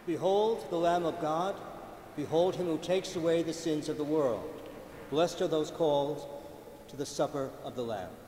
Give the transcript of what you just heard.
Behold the Lamb of God. Behold him who takes away the sins of the world. Blessed are those called to the supper of the Lamb.